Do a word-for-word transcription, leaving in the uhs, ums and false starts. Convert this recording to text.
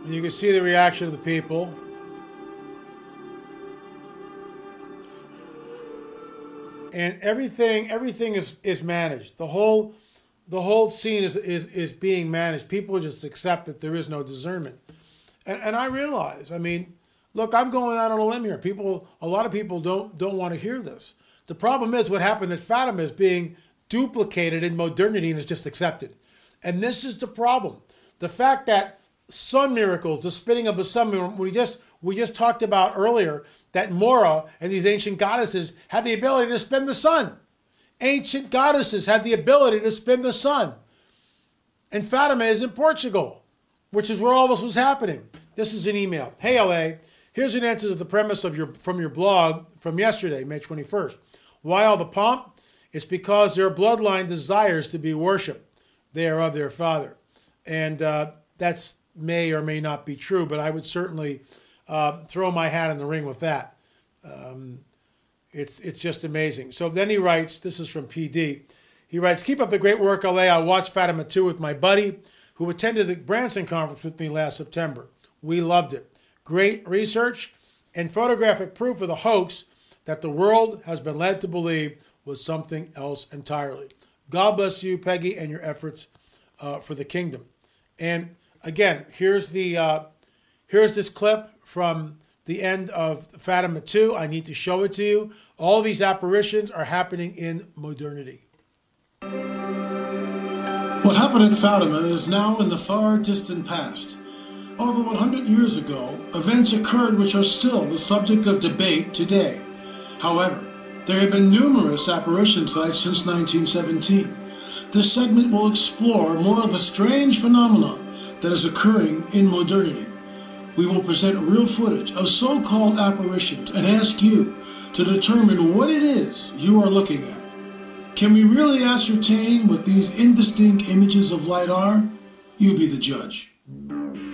And you can see the reaction of the people. And everything, everything is, is managed. The whole, the whole scene is, is, is being managed. People just accept that there is no discernment. And, and I realize, I mean, look, I'm going out on a limb here. People, a lot of people don't, don't want to hear this. The problem is what happened at Fatima is being duplicated in modernity and is just accepted. And this is the problem. The fact that sun miracles, the spinning of the sun, we just, we just talked about earlier, that Mora and these ancient goddesses had the ability to spin the sun. Ancient goddesses had the ability to spin the sun. And Fatima is in Portugal, which is where all this was happening. This is an email. Hey, L A, here's an answer to the premise of your from your blog from yesterday, May twenty-first. Why all the pomp? It's because their bloodline desires to be worshipped. They are of their father. And uh, that's may or may not be true, but I would certainly uh, throw my hat in the ring with that. Um, it's it's just amazing. So then he writes, this is from P D. He writes, keep up the great work, L A. I watched Fatima two with my buddy who attended the Branson conference with me last September. We loved it. Great research and photographic proof of the hoax that the world has been led to believe was something else entirely. God bless you, Peggy, and your efforts uh, for the kingdom. And again, here's the uh, here's this clip from the end of Fatima two. I need to show it to you. All these apparitions are happening in modernity. What happened at Fatima is now in the far distant past. Over one hundred years ago, events occurred which are still the subject of debate today. However, there have been numerous apparition sites since nineteen seventeen. This segment will explore more of a strange phenomenon that is occurring in modernity. We will present real footage of so-called apparitions and ask you to determine what it is you are looking at. Can we really ascertain what these indistinct images of light are? You be the judge.